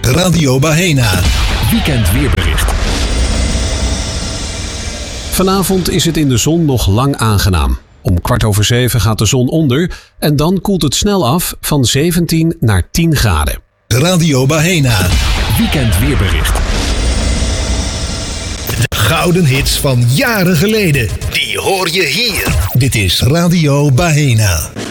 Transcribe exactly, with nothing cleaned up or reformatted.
Radio Bahena. Weekend weerbericht. Vanavond is het in de zon nog lang aangenaam. Om kwart over zeven gaat de zon onder en dan koelt het snel af van zeventien naar tien graden. Radio Bahena. Weekend weerbericht. De gouden hits van jaren geleden. Die hoor je hier. Dit is Radio Bahena.